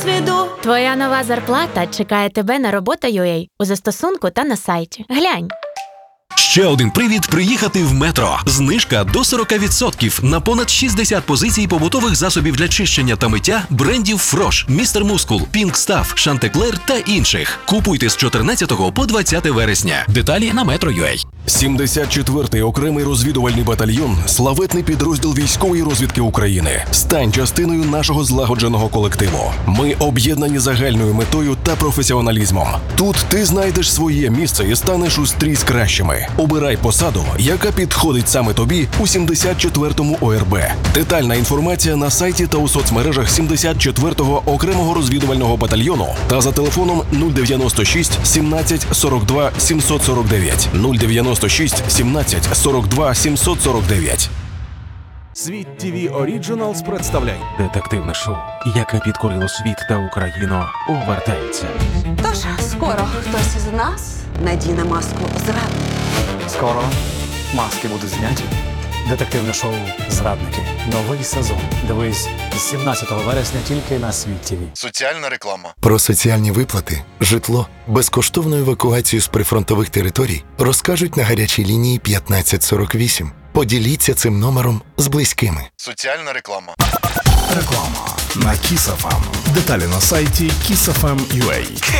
досвіду. Твоя нова зарплата чекає тебе на робота.ua у застосунку та на сайті. Глянь. Ще один привід приїхати в Метро. Знижка до 40% на понад 60 позицій побутових засобів для чищення та миття брендів Фрош, Містер Мускул, Пінк Стаф, Шантеклер та інших. Купуйте з 14 по 20 вересня. Деталі на Metro.ua. 74-й окремий розвідувальний батальйон – славетний підрозділ військової розвідки України. Стань частиною нашого злагодженого колективу. Ми об'єднані загальною метою та професіоналізмом. Тут ти знайдеш своє місце і станеш устрій кращими. Обирай посаду, яка підходить саме тобі у 74-му ОРБ. Детальна інформація на сайті та у соцмережах 74-го окремого розвідувального батальйону та за телефоном 096 17 42 749 096 17 42 749. Світ ТВ Оріджиналс представляє детективне шоу, яке підкорило світ та Україну, повертається. Тож, скоро хтось із нас надіне маску зрадника. Скоро маски будуть зняті. Детективне шоу «Зрадники». Новий сезон. Дивись з 17 вересня тільки на Світ ТВ. Соціальна реклама. Про соціальні виплати, житло, безкоштовну евакуацію з прифронтових територій розкажуть на гарячій лінії 1548. Поділіться цим номером з близькими. Соціальна реклама. реклама на Kiss FM. Деталі на сайті kissfm.ua.